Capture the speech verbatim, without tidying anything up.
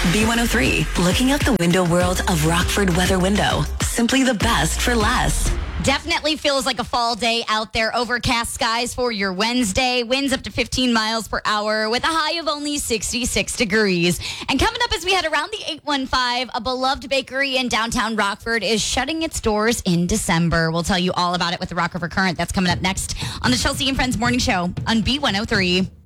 B one oh three, looking out the window world of Rockford Weather Window. Simply the best for less. Definitely feels like a fall day out there. Overcast skies for your Wednesday. Winds up to fifteen miles per hour with a high of only sixty-six degrees. And coming up as we head around the eight one five, a beloved bakery in downtown Rockford is shutting its doors in December. We'll tell you all about it with the Rock River Current. That's coming up next on the Chelsea and Friends Morning Show on B one oh three.